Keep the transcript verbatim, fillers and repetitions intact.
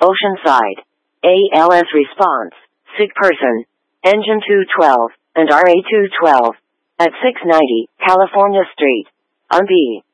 Oceanside. A L S response, sick person, engine two twelve, and R A two twelve, at six ninety, California Street, U M B.